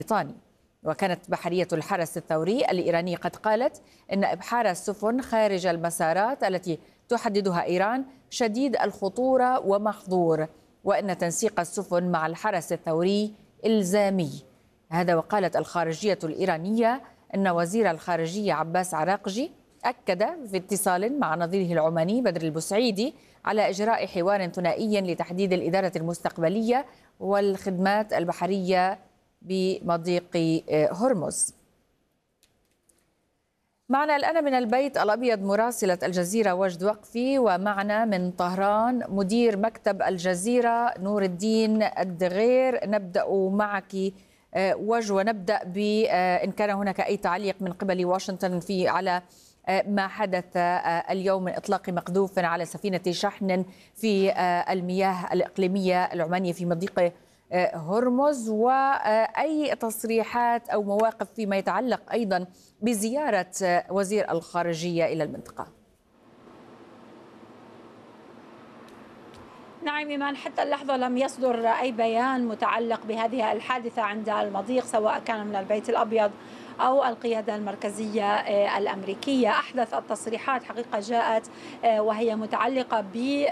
بريطاني. وكانت بحرية الحرس الثوري الإيراني قد قالت إن إبحار السفن خارج المسارات التي تحددها إيران شديد الخطورة ومحظور، وإن تنسيق السفن مع الحرس الثوري إلزامي. هذا وقالت الخارجية الإيرانية أن وزير الخارجية عباس عراقجي أكد في اتصال مع نظيره العماني بدر البسعيدي على إجراء حوار ثنائي لتحديد الإدارة المستقبلية والخدمات البحرية بمضيق هرمز. معنا الآن من البيت الأبيض مراسلة الجزيرة وجد وقفي، ومعنا من طهران مدير مكتب الجزيرة نور الدين الدغير. نبدأ معك وجد، ونبدأ بإن كان هناك أي تعليق من قبل واشنطن على ما حدث اليوم من إطلاق مقذوف على سفينة شحن في المياه الإقليمية العمانية في مضيق هرمز، وأي تصريحات أو مواقف فيما يتعلق أيضا بزيارة وزير الخارجية إلى المنطقة. نعم إيمان، حتى اللحظة لم يصدر أي بيان متعلق بهذه الحادثة عند المضيق، سواء كان من البيت الأبيض أو القيادة المركزية الأمريكية. أحدث التصريحات حقيقة جاءت وهي متعلقة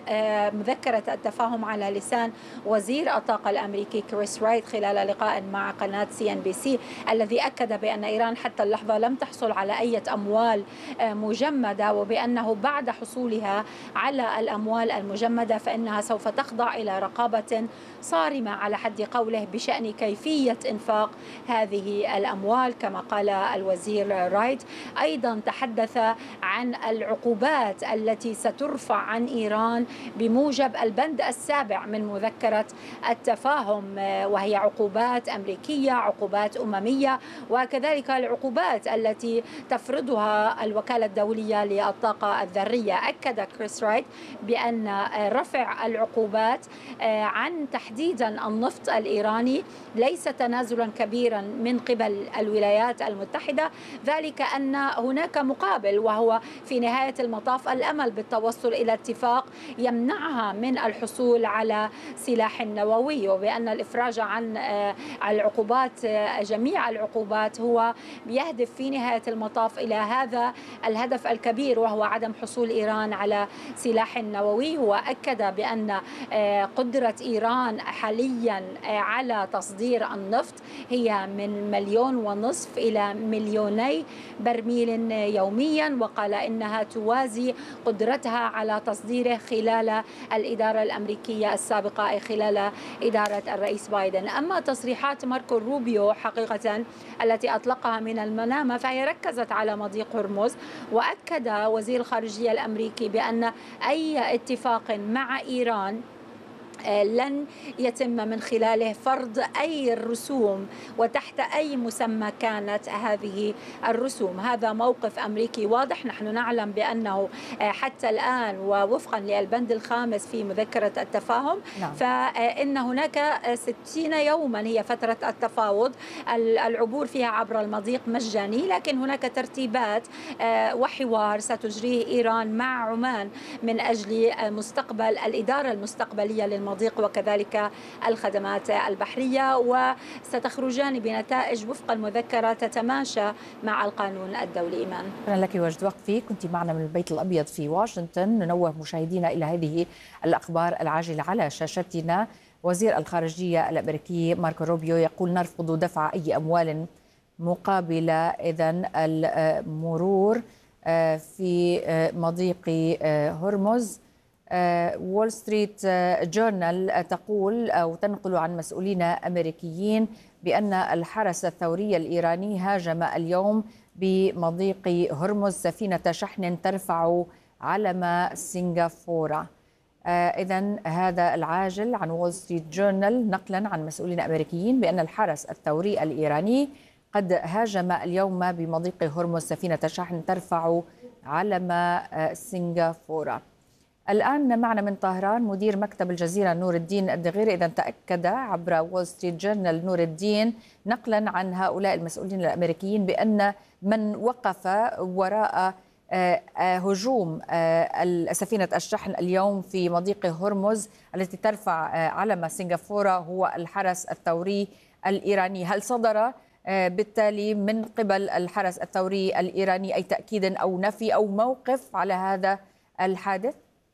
بمذكرة التفاهم على لسان وزير الطاقة الأمريكي كريس رايت خلال لقاء مع قناة CNBC، الذي أكد بأن إيران حتى اللحظة لم تحصل على أي أموال مجمدة، وبأنه بعد حصولها على الأموال المجمدة فإنها سوف تخضع إلى رقابة صارمة على حد قوله بشأن كيفية إنفاق هذه الأموال. كما قال الوزير رايت أيضا تحدث عن العقوبات التي سترفع عن إيران بموجب البند السابع من مذكرة التفاهم، وهي عقوبات أمريكية، عقوبات أممية، وكذلك العقوبات التي تفرضها الوكالة الدولية للطاقة الذرية. أكد كريس رايت بأن رفع العقوبات عن تحديدا النفط الإيراني ليس تنازلا كبيرا من قبل الولايات المتحدة، ذلك أن هناك مقابل، وهو في نهاية المطاف الأمل بالتوصل إلى اتفاق يمنعها من الحصول على سلاح نووي، وبأن الإفراج عن العقوبات جميع العقوبات هو يهدف في نهاية المطاف إلى هذا الهدف الكبير، وهو عدم حصول إيران على سلاح نووي. وأكد بأن قدرة إيران حاليا على تصدير النفط هي من 1.5 مليون إلى 2 مليون برميل يوميا، وقال إنها توازي قدرتها على تصديره خلال الإدارة الأمريكية السابقة، أي خلال إدارة الرئيس بايدن. أما تصريحات ماركو روبيو حقيقة التي أطلقها من المنامة فهي ركزت على مضيق هرمز، وأكد وزير الخارجية الأمريكي بأن أي اتفاق مع إيران لن يتم من خلاله فرض أي رسوم وتحت أي مسمى كانت هذه الرسوم. هذا موقف أمريكي واضح. نحن نعلم بأنه حتى الآن ووفقا للبند الخامس في مذكرة التفاهم فإن هناك 60 يوما هي فترة التفاوض، العبور فيها عبر المضيق مجاني، لكن هناك ترتيبات وحوار ستجريه إيران مع عمان من أجل مستقبل الإدارة المستقبلية للمضيق وكذلك الخدمات البحرية، وستخرجان بنتائج وفق المذكرة تتماشى مع القانون الدولي. إيمان، شكرا لك وجد وقفي، كنت معنا من البيت الأبيض في واشنطن. ننوه مشاهدينا إلى هذه الأخبار العاجلة على شاشتنا. وزير الخارجية الأمريكي ماركو روبيو يقول نرفض دفع أي أموال مقابل إذن المرور في مضيق هرمز. وول ستريت جورنال تقول أو تنقل عن مسؤولين أمريكيين بأن الحرس الثوري الإيراني هاجم اليوم بمضيق هرمز سفينة شحن ترفع علم سنغافورة. إذن هذا العاجل عن وول ستريت جورنال نقلا عن مسؤولين أمريكيين بأن الحرس الثوري الإيراني قد هاجم اليوم بمضيق هرمز سفينة شحن ترفع علم سنغافورة. الآن معنا من طهران مدير مكتب الجزيرة نور الدين الدغير. إذا تأكد عبر وول ستريت جورنال نور الدين نقلا عن هؤلاء المسؤولين الأمريكيين بأن من وقف وراء هجوم سفينة الشحن اليوم في مضيق هرمز التي ترفع علم سنغافورة هو الحرس الثوري الإيراني. هل صدر بالتالي من قبل الحرس الثوري الإيراني أي تأكيد أو نفي أو موقف على هذا الحادث؟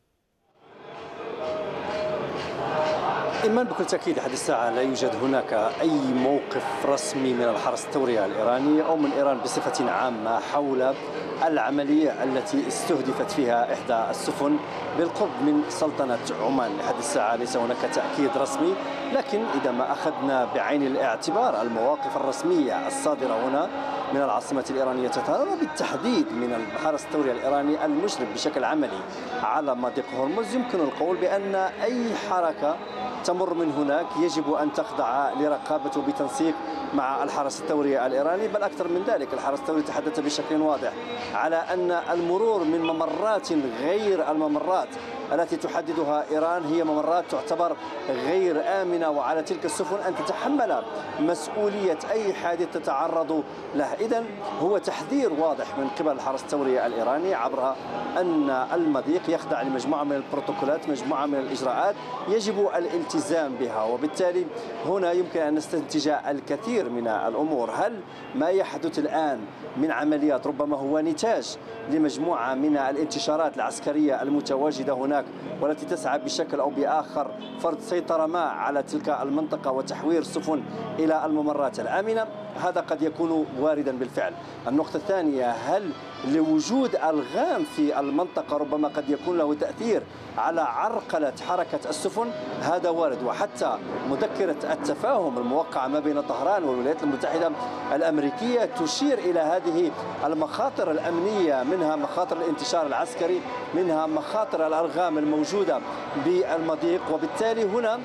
إيمان بكل تأكيد لحد الساعة لا يوجد هناك أي موقف رسمي من الحرس الثوري الإيراني أو من إيران بصفة عامة حول العملية التي استهدفت فيها إحدى السفن بالقرب من سلطنة عمان. لحد الساعة ليس هناك تأكيد رسمي، لكن إذا ما أخذنا بعين الاعتبار المواقف الرسمية الصادرة هنا من العاصمة الإيرانية طهران وبالتحديد من الحرس الثوري الإيراني المشرف بشكل عملي على مضيق هرمز، يمكن القول بأن أي حركة تمر من هناك يجب أن تخضع لرقابته بتنسيق مع الحرس الثوري الإيراني. بل أكثر من ذلك، الحرس الثوري تحدث بشكل واضح على أن المرور من ممرات غير الممرات التي تحددها إيران هي ممرات تعتبر غير آمنة، وعلى تلك السفن أن تتحمل مسؤولية أي حادث تتعرض له. إذن هو تحذير واضح من قبل الحرس الثوري الإيراني عبر أن المضيق يخضع لمجموعة من البروتوكولات، مجموعة من الإجراءات يجب الالتزام بها، وبالتالي هنا يمكن أن نستنتج الكثير من الأمور. هل ما يحدث الآن من عمليات ربما هو نتاج لمجموعة من الانتشارات العسكرية المتواجدة هناك والتي تسعى بشكل أو بآخر فرض سيطرة ما على تلك المنطقة وتحوير السفن إلى الممرات الآمنة؟ هذا قد يكون واردا بالفعل. النقطة الثانية، هل لوجود ألغام في المنطقة ربما قد يكون له تأثير على عرقلة حركة السفن؟ هذا وارد. وحتى مذكرة التفاهم الموقعة ما بين طهران والولايات المتحدة الأمريكية تشير إلى هذه المخاطر الأمنية، منها مخاطر الانتشار العسكري، منها مخاطر الألغام الموجودة بالمضيق. وبالتالي هنا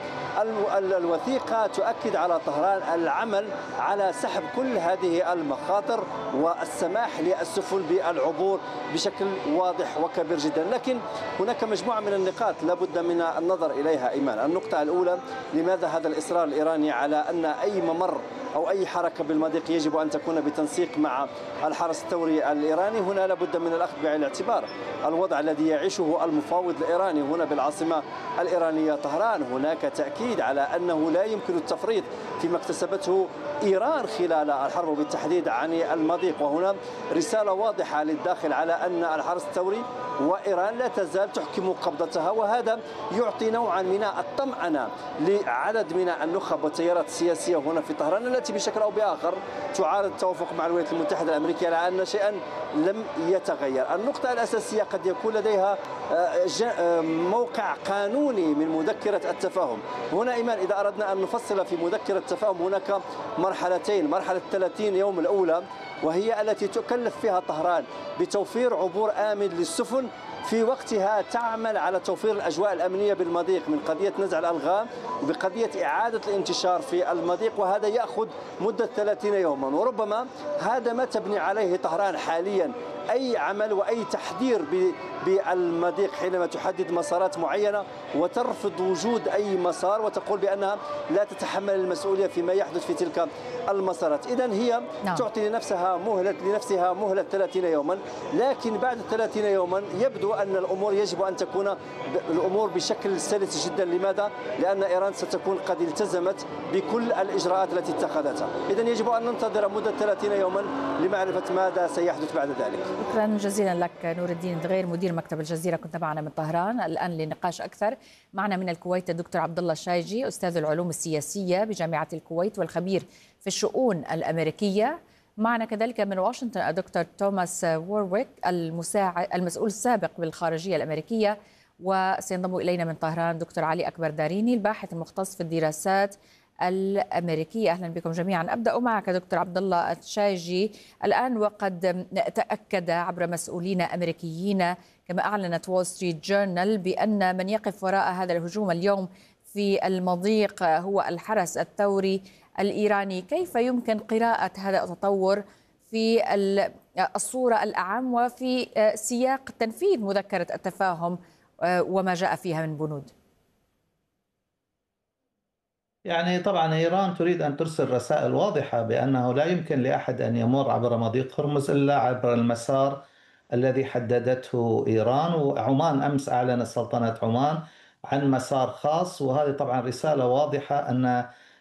الوثيقة تؤكد على طهران العمل على سحب كل هذه المخاطر والسماح للسفن بالعبور بشكل واضح وكبير جدا. لكن هناك مجموعة من النقاط لابد من النظر إليها إيمان. النقطة الأولى، لماذا هذا الإصرار الإيراني على أن أي ممر أو أي حركة بالمضيق يجب أن تكون بتنسيق مع الحرس الثوري الإيراني؟ هنا لابد من الأخذ بعين الاعتبار الوضع الذي يعيشه المفاوض الإيراني هنا بالعاصمة الإيرانية طهران. هناك تأكيد على أنه لا يمكن التفريط فيما اكتسبته إيران خلال الحرب وبالتحديد عن المضيق، وهنا رسالة واضحة للداخل على أن الحرس الثوري وإيران لا تزال تحكم قبضتها، وهذا يعطي نوعا من الطمأنة لعدد من النخب والتيارات السياسية هنا في طهران التي بشكل أو بآخر تعارض التوافق مع الولايات المتحدة الأمريكية على أن شيئا لم يتغير. النقطة الأساسية قد يكون لديها موقع قانوني من مذكرة التفاهم. هنا إيمان إذا أردنا أن نفصل في مذكرة التفاهم هناك مرحلتين. مرحلة 30 يوم الأولى وهي التي تكلف فيها طهران بتوفير عبور آمن للسفن، في وقتها تعمل على توفير الأجواء الأمنية بالمضيق من قضية نزع الألغام وبقضية إعادة الانتشار في المضيق، وهذا يأخذ مدة 30 يوما. وربما هذا ما تبني عليه طهران حاليا أي عمل وأي تحذير بالمضيق حينما تحدد مسارات معينة وترفض وجود أي مسار وتقول بأنها لا تتحمل المسؤولية فيما يحدث في تلك المسارات. إذن هي تعطي لنفسها مهلة 30 يوما، لكن بعد 30 يوما يبدو أن الأمور يجب أن تكون الأمور بشكل سلس جدا. لماذا؟ لأن إيران ستكون قد التزمت بكل الإجراءات التي اتخذتها. إذن يجب أن ننتظر مدة 30 يوما لمعرفة ماذا سيحدث بعد ذلك. شكرا جزيلا لك نور الدين الدغير مدير مكتب الجزيرة، كنت معنا من طهران. الآن لنقاش أكثر معنا من الكويت الدكتور عبد الله الشايجي، أستاذ العلوم السياسية بجامعة الكويت والخبير في الشؤون الأمريكية. معنا كذلك من واشنطن الدكتور توماس وورويك المسؤول السابق بالخارجية الأمريكية. وسينضم إلينا من طهران دكتور علي أكبر داريني الباحث المختص في الدراسات الأمريكية. أهلا بكم جميعا. أبدأ معك دكتور عبد الله الشايجي. الآن وقد تأكد عبر مسؤولين أمريكيين كما أعلنت وول ستريت جورنال بأن من يقف وراء هذا الهجوم اليوم في المضيق هو الحرس الثوري الإيراني. كيف يمكن قراءة هذا التطور في الصورة الأعم وفي سياق تنفيذ مذكرة التفاهم وما جاء فيها من بنود؟ يعني طبعا إيران تريد أن ترسل رسائل واضحة بأنه لا يمكن لأحد أن يمر عبر مضيق هرمز إلا عبر المسار الذي حددته إيران. وعمان أمس أعلنت سلطنة عمان عن مسار خاص، وهذه طبعا رسالة واضحة أن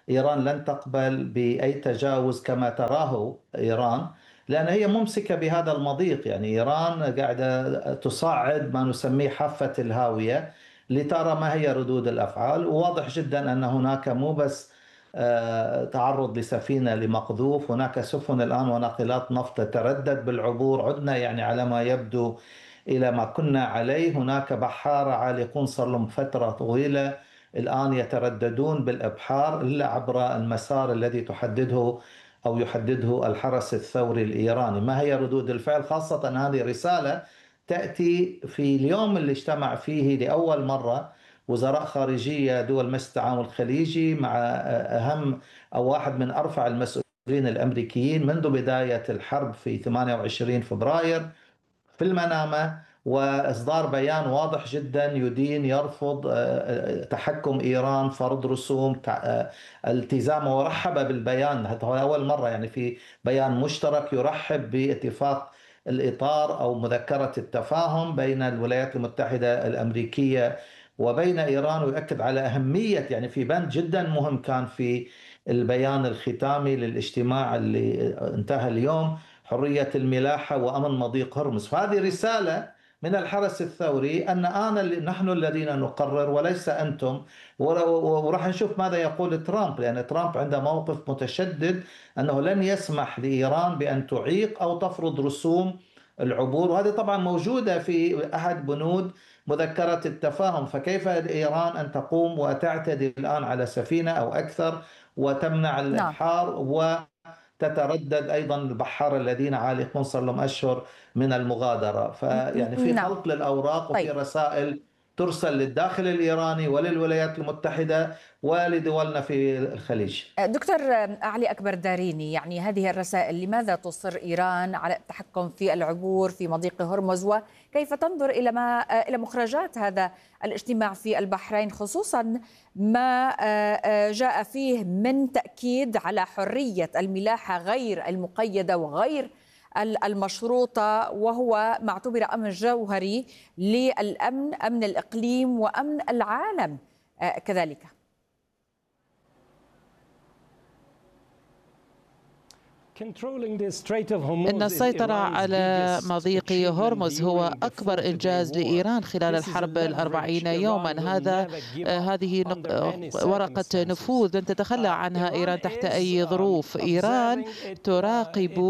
إيران لن تقبل بأي تجاوز كما تراه إيران، لأن هي ممسكة بهذا المضيق. يعني إيران قاعدة تصعد ما نسميه حافة الهاوية لترى ما هي ردود الأفعال. وواضح جدا أن هناك مو بس تعرض لسفينة لمقذوف، هناك سفن الآن وناقلات نفط تتردد بالعبور. عدنا يعني على ما يبدو إلى ما كنا عليه. هناك بحارة عالقون صار لهم فترة طويلة الآن يترددون بالإبحار إلا عبر المسار الذي تحدده أو يحدده الحرس الثوري الإيراني. ما هي ردود الفعل؟ خاصة هذه رسالة تأتي في اليوم اللي اجتمع فيه لأول مرة وزراء خارجية دول مجلس التعاون الخليجي مع أهم أو واحد من أرفع المسؤولين الأمريكيين منذ بداية الحرب في 28 فبراير في المنامة، وإصدار بيان واضح جدا يدين يرفض تحكم إيران، فرض رسوم، التزام، ورحب بالبيان. هذا أول مرة يعني في بيان مشترك يرحب باتفاق الإطار أو مذكرة التفاهم بين الولايات المتحدة الأمريكية وبين إيران، ويؤكد على أهمية، يعني في بند جدا مهم كان في البيان الختامي للاجتماع اللي انتهى اليوم: حرية الملاحة وأمن مضيق هرمز. فهذه رسالة من الحرس الثوري أن نحن الذين نقرر وليس أنتم. وراح نشوف ماذا يقول ترامب، لأن ترامب عنده موقف متشدد أنه لن يسمح لإيران بأن تعيق أو تفرض رسوم العبور، وهذه طبعا موجودة في أحد بنود مذكرة التفاهم. فكيف إيران أن تقوم وتعتدي الآن على سفينة أو أكثر وتمنع الإبحار وتتردد أيضا البحار الذين عالقون صار لهم أشهر من المغادرة؟ فيعني في خلط للأوراق وفي رسائل ترسل للداخل الإيراني وللولايات المتحدة ولدولنا في الخليج. دكتور علي أكبر داريني، يعني هذه الرسائل لماذا تصر إيران على التحكم في العبور في مضيق هرمز، وكيف تنظر إلى مخرجات هذا الاجتماع في البحرين، خصوصا ما جاء فيه من تأكيد على حرية الملاحة غير المقيدة وغير المشروطة، وهو معتبر أمر جوهري للأمن، أمن الإقليم وأمن العالم كذلك؟ إن السيطرة على مضيق هرمز هو أكبر إنجاز لإيران خلال الحرب 40 يوما. هذه ورقة نفوذ لن تتخلى عنها إيران تحت أي ظروف. إيران تراقب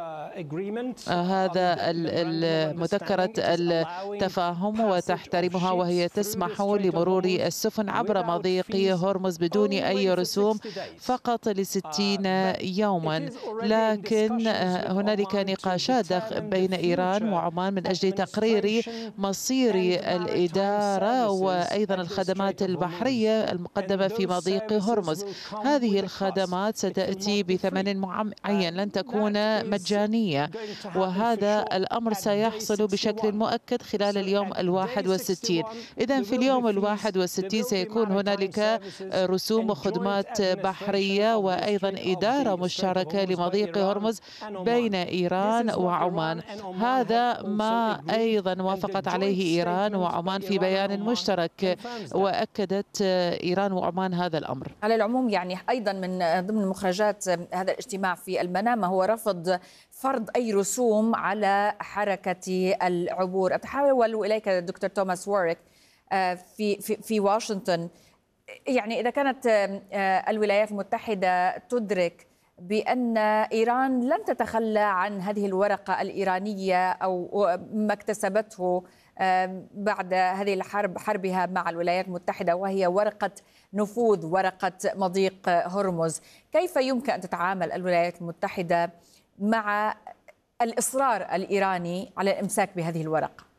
هذا مذكرة التفاهم وتحترمها، وهي تسمح لمرور السفن عبر مضيق هرمز بدون أي رسوم فقط ل60 يوما. لكن هنالك نقاشات بين إيران وعمان من أجل تقرير مصير الإدارة وأيضا الخدمات البحرية المقدمة في مضيق هرمز. هذه الخدمات ستأتي بثمن معين، لن تكون مجانية، وهذا الأمر سيحصل بشكل مؤكد خلال اليوم 61. إذن في اليوم 61 سيكون هنالك رسوم وخدمات بحرية وأيضا إدارة مشتركة لمضيق هرمز بين إيران وعمان. هذا ما أيضا وافقت عليه إيران وعمان في بيان مشترك، وأكدت إيران وعمان هذا الأمر. على العموم يعني أيضا من ضمن مخرجات هذا الاجتماع في المنامة هو رفض فرض أي رسوم على حركة العبور. أتحول إليك دكتور توماس واريك في واشنطن، يعني إذا كانت الولايات المتحدة تدرك بأن إيران لن تتخلى عن هذه الورقة الإيرانية أو ما اكتسبته بعد هذه الحرب، حربها مع الولايات المتحدة، وهي ورقة نفوذ، ورقة مضيق هرمز، كيف يمكن أن تتعامل الولايات المتحدة مع الإصرار الإيراني على الإمساك بهذه الورقة؟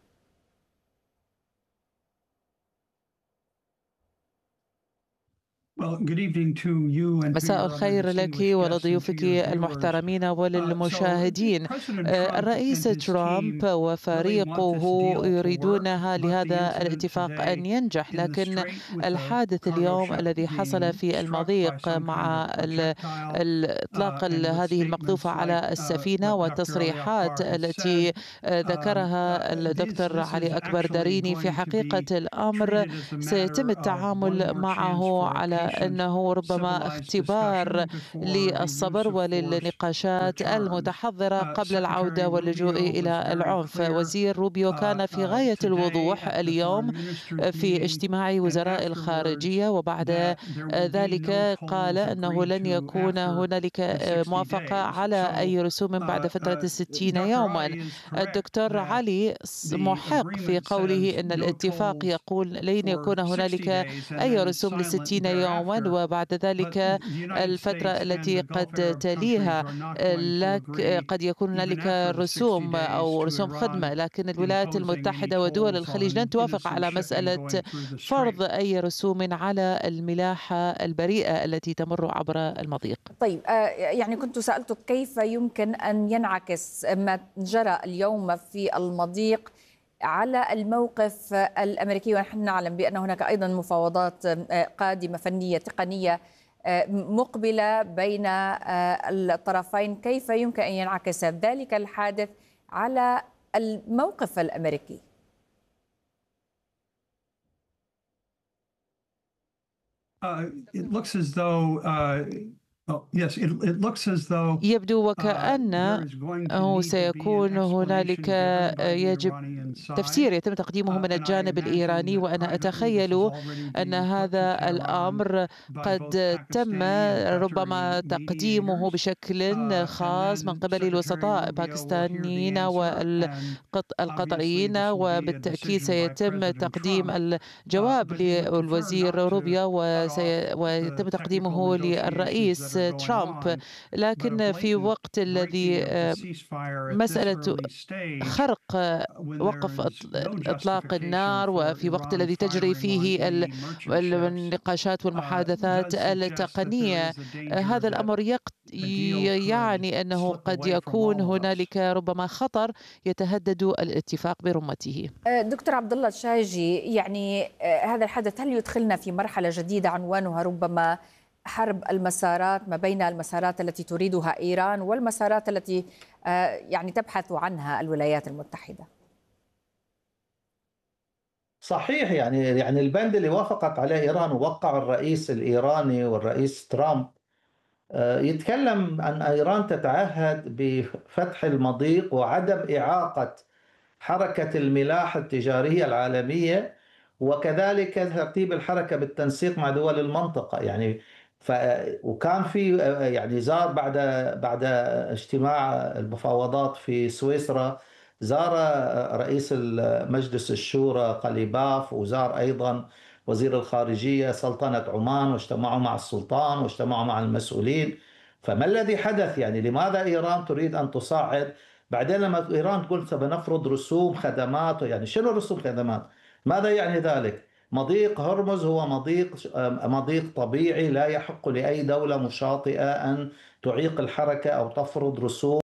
مساء الخير لك ولضيوفك المحترمين وللمشاهدين. الرئيس ترامب وفريقه يريدونها لهذا الاتفاق أن ينجح، لكن الحادث اليوم الذي حصل في المضيق مع الإطلاق هذه المقذوفة على السفينة والتصريحات التي ذكرها الدكتور علي أكبر داريني، في حقيقة الأمر سيتم التعامل معه على وأنه ربما اختبار للصبر وللنقاشات المتحضرة قبل العودة واللجوء إلى العنف. وزير روبيو كان في غاية الوضوح اليوم في اجتماع وزراء الخارجية، وبعد ذلك قال أنه لن يكون هنالك موافقة على أي رسوم بعد فترة 60 يوما. الدكتور علي محق في قوله أن الاتفاق يقول لن يكون هنالك أي رسوم ل60 يوما، وبعد ذلك الفترة التي قد تليها قد يكون هنالك رسوم أو رسوم خدمة، لكن الولايات المتحدة ودول الخليج لن توافق على مسألة فرض أي رسوم على الملاحة البريئة التي تمر عبر المضيق. طيب، يعني كنت سألتك كيف يمكن أن ينعكس ما جرى اليوم في المضيق على الموقف الأمريكي، ونحن نعلم بأن هناك أيضا مفاوضات قادمة فنية تقنية مقبلة بين الطرفين. كيف يمكن أن ينعكس ذلك الحادث على الموقف الأمريكي؟ يبدو وكأنه سيكون هنالك يجب تفسير يتم تقديمه من الجانب الإيراني، وأنا أتخيل أن هذا الأمر قد تم ربما تقديمه بشكل خاص من قبل الوسطاء الباكستانيين والقطريين، وبالتأكيد سيتم تقديم الجواب للوزير روبيو ويتم تقديمه للرئيس ترامب. لكن في وقت الذي مسألة خرق وقف إطلاق النار، وفي وقت الذي تجري فيه النقاشات والمحادثات التقنية، هذا الأمر يعني أنه قد يكون هنالك ربما خطر يتهدد الاتفاق برمته. دكتور عبد الله الشايجي، يعني هذا الحدث هل يدخلنا في مرحلة جديدة عنوانها ربما حرب المسارات ما بين المسارات التي تريدها إيران والمسارات التي يعني تبحث عنها الولايات المتحدة؟ صحيح، يعني البند اللي وافقت عليه إيران ووقع الرئيس الإيراني والرئيس ترامب يتكلم عن إيران تتعهد بفتح المضيق وعدم إعاقة حركة الملاحة التجارية العالمية، وكذلك ترتيب الحركة بالتنسيق مع دول المنطقة. يعني وكان في يعني زار بعد اجتماع المفاوضات في سويسرا، زار رئيس مجلس الشورى قليباف، وزار أيضا وزير الخارجية سلطنة عمان، واجتمعوا مع السلطان واجتمعوا مع المسؤولين. فما الذي حدث؟ يعني لماذا إيران تريد أن تصعد؟ بعدين لما إيران تقول سنفرض رسوم خدمات، يعني شنو رسوم خدمات؟ ماذا يعني ذلك؟ مضيق هرمز هو مضيق طبيعي، لا يحق لأي دولة مشاطئة أن تعيق الحركة أو تفرض رسوم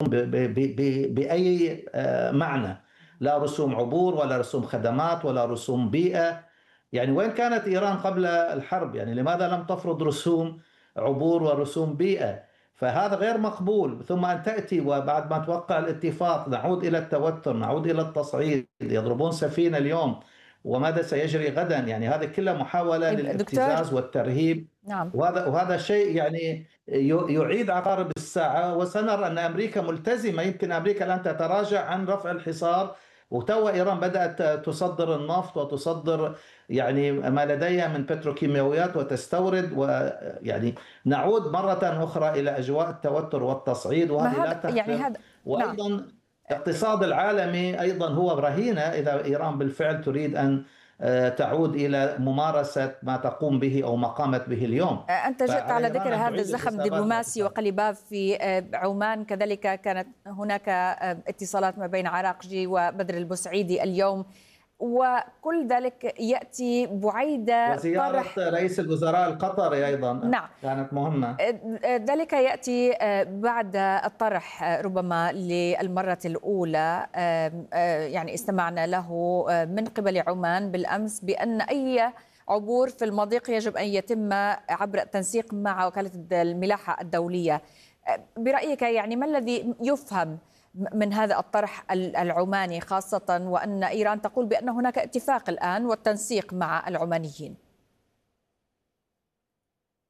بأي معنى، لا رسوم عبور ولا رسوم خدمات ولا رسوم بيئة. يعني وين كانت إيران قبل الحرب؟ يعني لماذا لم تفرض رسوم عبور ورسوم بيئة؟ فهذا غير مقبول. ثم أن تأتي وبعد ما توقع الاتفاق نعود إلى التوتر، نعود إلى التصعيد، يضربون سفينة اليوم وماذا سيجري غدا؟ يعني هذه كلها محاولة للابتزاز والترهيب. نعم. وهذا شيء يعني يعيد عقارب الساعة، وسنرى أن أمريكا ملتزمة. يمكن أمريكا الآن تتراجع عن رفع الحصار، وتوا إيران بدأت تصدر النفط وتصدر يعني ما لديها من بتروكيماويات وتستورد، ويعني نعود مرة أخرى إلى أجواء التوتر والتصعيد، وهذه لا تحتمل. يعني هذا وأيضا نعم. الاقتصاد العالمي أيضا هو رهينة إذا إيران بالفعل تريد أن تعود إلى ممارسة ما تقوم به أو ما قامت به اليوم. أنت جئت على ذكر هذا الزخم الدبلوماسي وقليباف في عمان، كذلك كانت هناك اتصالات ما بين عراقجي وبدر البوسعيدي اليوم، وكل ذلك يأتي بعيد وزيارة رئيس الوزراء القطري أيضا نعم. كانت مهمة. ذلك يأتي بعد الطرح ربما للمرة الأولى، يعني استمعنا له من قبل عمان بالأمس بأن أي عبور في المضيق يجب أن يتم عبر التنسيق مع وكالة الملاحة الدولية. برأيك يعني ما الذي يفهم من هذا الطرح العماني، خاصة وأن إيران تقول بأن هناك اتفاق الآن والتنسيق مع العمانيين؟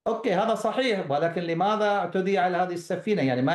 أوكي، هذا صحيح، ولكن لماذا اعتدي على هذه السفينة؟ يعني ما